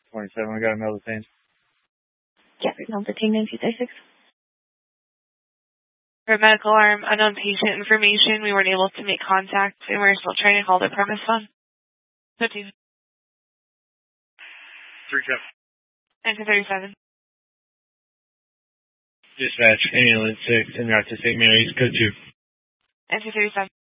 27, we got a mail the same. Yeah, number 10936. For medical arm, unknown patient information, we weren't able to make contact, and we're still trying to call the premise phone. 15. 37. 1937. Dispatch, ambulance 6, en route to St. Mary's, code 2. 1937.